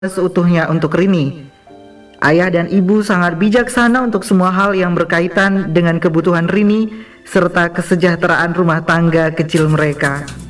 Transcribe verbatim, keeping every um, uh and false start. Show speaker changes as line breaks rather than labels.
seutuhnya untuk Rini. Ayah dan ibu sangat bijaksana untuk semua hal yang berkaitan dengan kebutuhan Rini serta kesejahteraan rumah tangga kecil mereka.